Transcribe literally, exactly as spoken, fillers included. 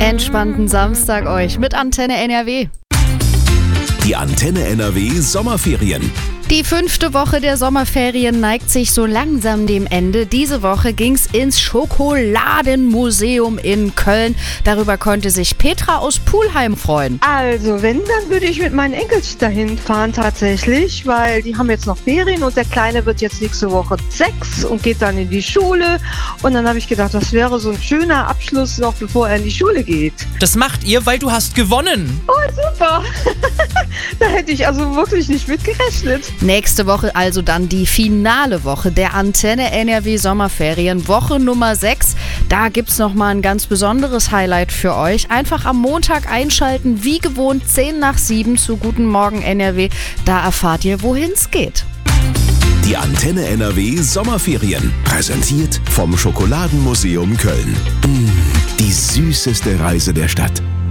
Entspannten Samstag euch mit Antenne N R W. Die Antenne N R W Sommerferien. Die fünfte Woche der Sommerferien neigt sich so langsam dem Ende. Diese Woche ging's ins Schokoladenmuseum in Köln. Darüber konnte sich Petra aus Pulheim freuen. Also, wenn, dann würde ich mit meinen Enkels dahin fahren tatsächlich, weil die haben jetzt noch Ferien und der Kleine wird jetzt nächste Woche sechs und geht dann in die Schule. Und dann habe ich gedacht, das wäre so ein schöner Abschluss noch, bevor er in die Schule geht. Das macht ihr, weil du hast gewonnen. Oh, super. Da hätte ich also wirklich nicht mit gerechnet. Nächste Woche also dann die finale Woche der Antenne N R W Sommerferien, Woche Nummer sechs. Da gibt's nochmal ein ganz besonderes Highlight für euch. Einfach am Montag einschalten, wie gewohnt, zehn nach sieben zu Guten Morgen N R W. Da erfahrt ihr, wohin's geht. Die Antenne N R W Sommerferien. Präsentiert vom Schokoladenmuseum Köln. Mmh, die süßeste Reise der Stadt.